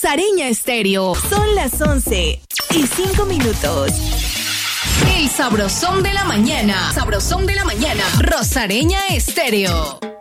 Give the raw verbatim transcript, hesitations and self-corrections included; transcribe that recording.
Rosareña Estéreo. Son las once y cinco minutos. El sabrosón de la mañana. Sabrosón de la mañana. Rosareña Estéreo.